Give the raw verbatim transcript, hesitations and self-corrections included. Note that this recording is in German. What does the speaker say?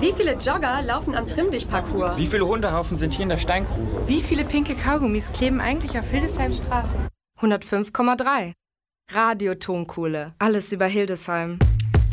Wie viele Jogger laufen am Trimmdicht-Parcours? Wie viele Hundehaufen sind hier in der Steingrube? Wie viele pinke Kaugummis kleben eigentlich auf Hildesheim Straße? hundertfünf Komma drei. Radio Tonkohle. Alles über Hildesheim.